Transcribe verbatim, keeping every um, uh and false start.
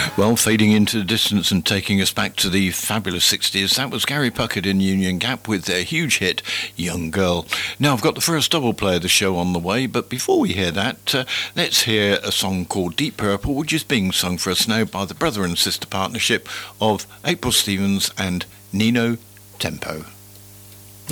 Well, fading into the distance and taking us back to the fabulous sixties, that was Gary Puckett in Union Gap with their huge hit, Young Girl. Now, I've got the first double play of the show on the way, but before we hear that, uh, let's hear a song called Deep Purple, which is being sung for us now by the brother and sister partnership of April Stevens and Nino Tempo.